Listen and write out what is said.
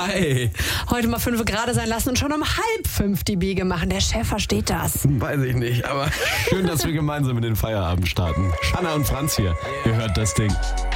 Hi. Heute mal 5 gerade sein lassen und schon um 4:30 die Biege machen. Der Chef versteht das. Weiß ich nicht, aber schön, dass wir gemeinsam in den Feierabend starten. Shanna und Franz hier. Ihr hört das Ding.